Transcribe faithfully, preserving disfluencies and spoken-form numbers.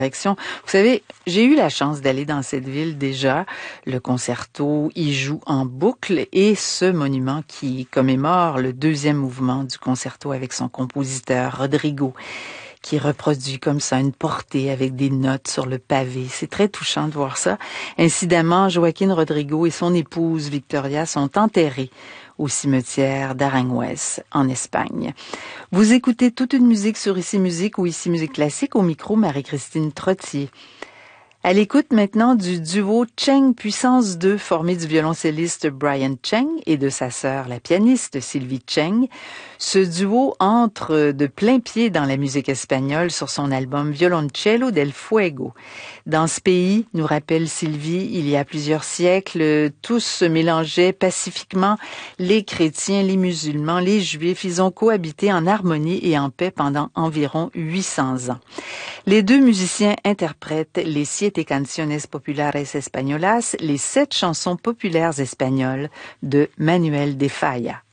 Vous savez, j'ai eu la chance d'aller dans cette ville déjà. Le concerto y joue en boucle et ce monument qui commémore le deuxième mouvement du concerto avec son compositeur Rodrigo, qui reproduit comme ça une portée avec des notes sur le pavé. C'est très touchant de voir ça. Incidemment, Joaquín Rodrigo et son épouse Victoria sont enterrés au cimetière d'Aranjuez, en Espagne. Vous écoutez toute une musique sur Ici Musique ou Ici Musique Classique, au micro Marie-Christine Trottier. À l'écoute maintenant du duo Cheng Puissance deux, formé du violoncelliste Brian Cheng et de sa sœur, la pianiste Sylvie Cheng. Ce duo entre de plein pied dans la musique espagnole sur son album Violoncello del Fuego. Dans ce pays, nous rappelle Sylvie, il y a plusieurs siècles, tous se mélangeaient pacifiquement, les chrétiens, les musulmans, les juifs. Ils ont cohabité en harmonie et en paix pendant environ huit cents ans. Les deux musiciens interprètent les Siete Canciones Populares Españolas, les sept chansons populaires espagnoles de Manuel de Falla.